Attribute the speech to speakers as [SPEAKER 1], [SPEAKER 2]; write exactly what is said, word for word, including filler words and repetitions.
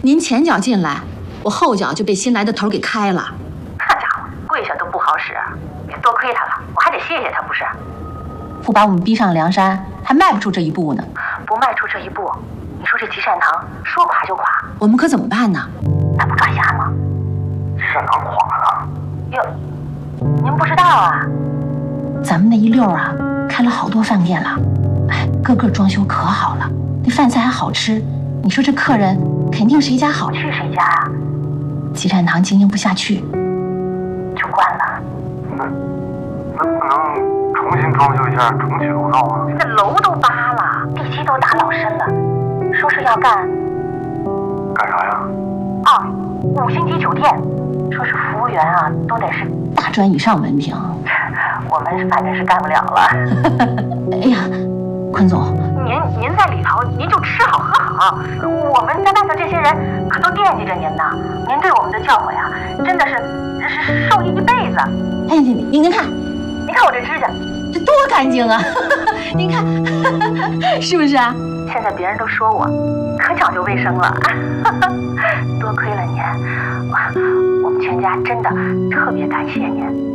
[SPEAKER 1] 您前脚进来，我后脚就被新来的头给开了。
[SPEAKER 2] 那家伙跪下都不好使，也多亏他了，我还得谢谢他不是？
[SPEAKER 1] 不把我们逼上梁山，还迈不出这一步呢。
[SPEAKER 2] 不迈出这一步，你说这积善堂说垮就垮，
[SPEAKER 1] 我们可怎么办呢？
[SPEAKER 2] 那不抓瞎吗？
[SPEAKER 3] 积善堂垮了。
[SPEAKER 2] 哟，您不知道啊？
[SPEAKER 1] 咱们那一溜啊，开了好多饭店了，哎，个个装修可好了，那饭菜还好吃。你说这客人肯定谁家好
[SPEAKER 2] 去谁家啊？
[SPEAKER 1] 积善堂经营不下去，
[SPEAKER 2] 就关了。
[SPEAKER 3] 那那不能重新装修一下，重启楼道吗？
[SPEAKER 2] 这楼都扒了，地基都打老深了，说是要干
[SPEAKER 3] 干啥呀？
[SPEAKER 2] 啊，五星级酒店，说是服务员啊都得是
[SPEAKER 1] 大专以上文凭。
[SPEAKER 2] 我们反正是干不了了。
[SPEAKER 1] 哎呀，坤总，
[SPEAKER 2] 您您在里头，您就吃好喝好，我们在外头这些人可都惦记着您呢。您对我们的教诲啊，真的是是受益一辈子。
[SPEAKER 1] 哎，您您您看，
[SPEAKER 2] 您看我这指甲，
[SPEAKER 1] 这多干净啊！您看，是不是啊？
[SPEAKER 2] 现在别人都说我可讲究卫生了，多亏了您，我我们全家真的特别感谢您。